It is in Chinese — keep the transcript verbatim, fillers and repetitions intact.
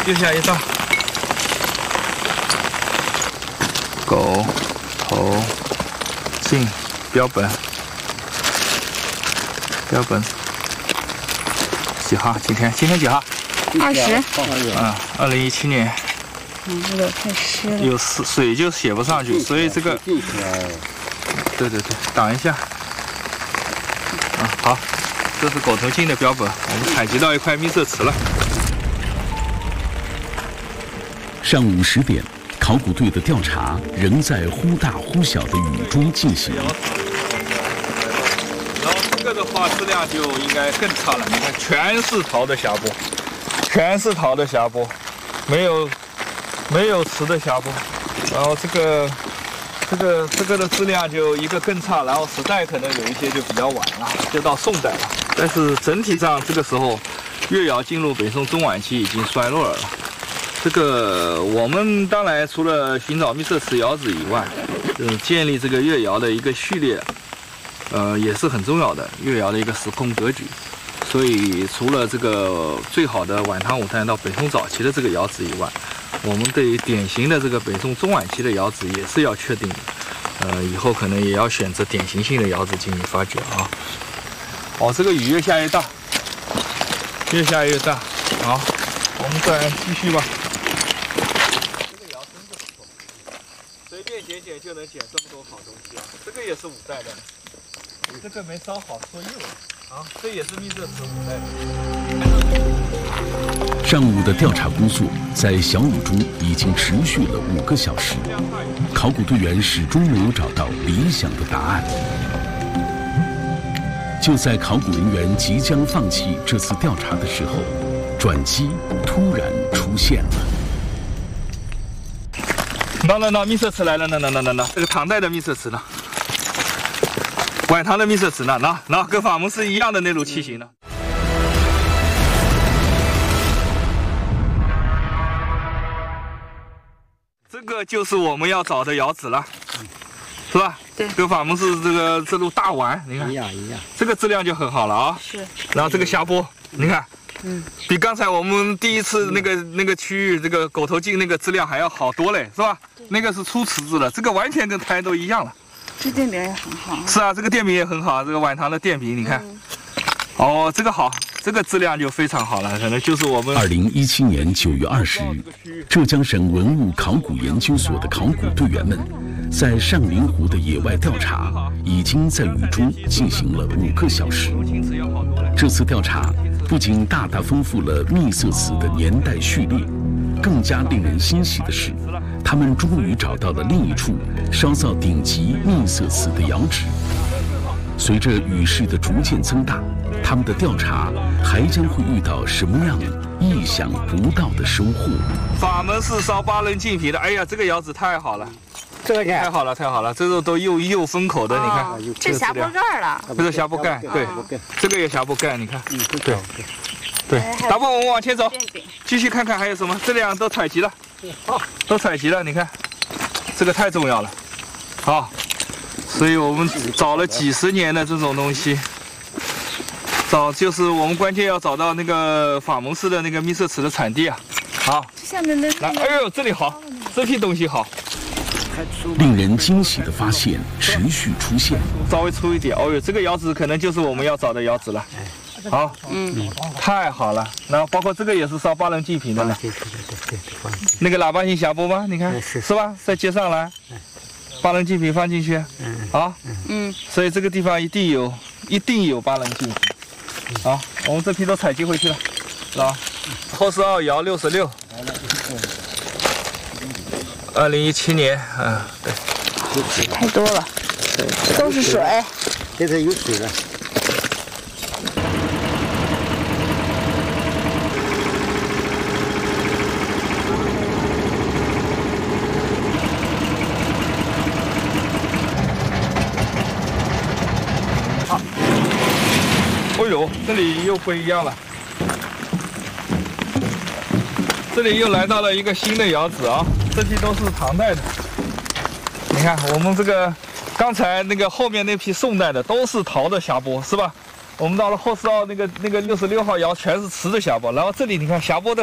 右下一道，狗头镜标本，标本几号？今天今天几号？ 二十。 嗯，二零一七年。 嗯，有点太湿了。 有水水就写不上去，所以这个，对对对，挡一下。啊，好，这是狗头镜的标本，我们采集到一块密色瓷了。 上午十点，考古队的调查仍在忽大忽小的雨中进行。 然后这个的话质量就应该更差了，你看全是陶的匣钵，全是陶的匣钵，没有没有瓷的匣钵。然后这个这个这个的质量就一个更差，然后时代可能有一些就比较晚了，就到宋代了。但是整体上这个时候，越窑进入北宋中晚期已经衰落了。这个我们当然除了寻找密色瓷窑址以外，嗯，建立这个越窑的一个序列，呃，也是很重要的越窑的一个时空格局。所以除了这个最好的晚唐五代到北宋早期的这个窑址以外，我们对于典型的这个北宋中晚期的窑址也是要确定的。呃，以后可能也要选择典型性的窑址进行发掘啊。哦，这个雨越下越大，越下越大。好，我们再继续吧。随便捡捡就能捡这么多好东西啊！这个也是五代的，这个没烧好说釉啊，这也是密色瓷五代的。 上午的调查工作在小雨中已经持续了五个小时，考古队员始终没有找到理想的答案。就在考古人员即将放弃这次调查的时候，转机突然出现了。 那那那密色瓷来了，那那那那那这个唐代的密色瓷呢？晚唐的密色瓷呢？那那跟法门是一样的那种器型的。这个就是我们要找的窑址了，是吧？ 对。 跟法门是这个这路大碗，你看一样一样， 这个质量就很好了啊。 是。 然后这个匣钵，你看。 嗯， 比刚才我们第一次那个那个区域这个狗头镜那个质量还要好多嘞，是吧？那个是粗瓷质的，这个完全跟胎都一样了。 这电饼也很好。 是啊，这个电饼也很好，这个晚唐的电饼，你看。嗯、哦，这个好，这个质量就非常好了，可能就是我们。 二零一七年九月二十日，浙江省文物考古研究所的考古队员们，在上林湖的野外调查，已经在雨中进行了五个小时。这次调查不仅大大丰富了密色瓷的年代序列，更加令人欣喜的是，他们终于找到了另一处烧造顶级密色瓷的窑址。随着雨势的逐渐增大，他们的调查还将会遇到什么样意想不到的收获？ 法门是烧八棱净皮的，哎呀，这个窑址太好了。 这个太好了，太好了，这个都釉釉封口的，你看， 这匣钵盖了， 这是匣钵盖，对，这个也匣钵盖，你看，对，对，大伯，我们往前走，继续看看还有什么，这两都采集了，都采集了，你看，这个太重要了，好，所以我们找了几十年的这种东西，找就是我们关键要找到那个法门寺的那个密色瓷的产地啊，好， 下面的来，哎呦，这里好，这批东西好。 令人惊喜的发现持续出现， 稍微粗一点，哦呦，这个窑址可能就是我们要找的窑址了。好，嗯，太好了。然后包括这个也是烧八棱净皮的了。对对对对，那个喇叭形匣钵吗？你看，是吧？再接上来，八棱净皮放进去。嗯，好，嗯，所以这个地方一定有，一定有八棱净皮。好，我们这批都采集回去了，是吧？后十二窑六十六。二零一七年，嗯，对， 太多了，都是水， 这是有水了。 好，哦呦，这里又不一样了。这里又来到了一个新的窑址啊，这批都是唐代的。你看，我们这个刚才那个后面那批宋代的都是陶的匣钵，是吧？我们到了后十号那个那个六十六号窑全是瓷的匣钵，然后这里你看匣钵的